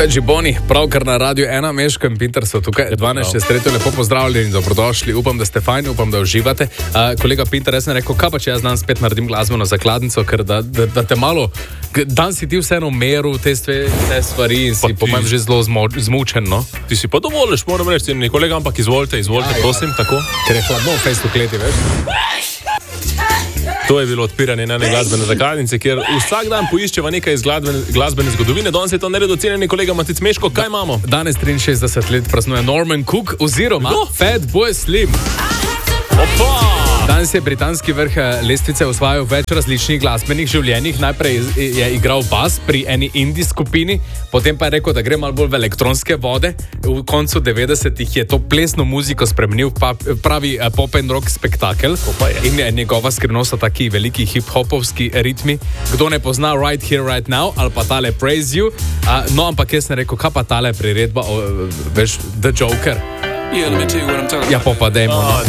To je Džiboni, pravkar na Radio 1, Meško in Pinter so tukaj, 12.6. Lepo pozdravljeni in dobrodošli. Upam, da ste fajni, upam, da uživate. Kolega Pinter, jaz sem rekel, kaj pa če jaz dan spet naredim glasbeno zakladnico, ker da te malo, dan si ti vseeno meru te stvari in si po mojem že zelo zmučen, no? Ti si pa dovoliš, moram reči, kolega, ampak izvolite, prosim, tako. Ker je hladno v fejstu kleti, veš? To je bilo odpiranje ene glasbene zakladnice, kjer vsak dan poiščeva nekaj iz glasbene zgodovine. Danes je to naredil cenjeni kolega Matic Meško. Kaj imamo? Danes 63 let praznuje Norman Cook oziroma Fatboy Slim. Opa! Danes je britanski vrh lestvice osvajal več različnih glasbenih življenjih. Najprej je igral bas pri eni indie skupini, potem pa je rekel, da gre malo bolj v elektronske vode. V koncu 90-ih je to plesno muziko spremenil v pravi pop and rock spektakel. In njegova skrivnost so taki veliki hip-hopovski ritmi. Kdo ne pozna Right Here, Right Now ali pa tale Praise You. No, ampak jaz sem rekel, kaj pa tale priredba, veš, The Joker. Ja, pa dajmo.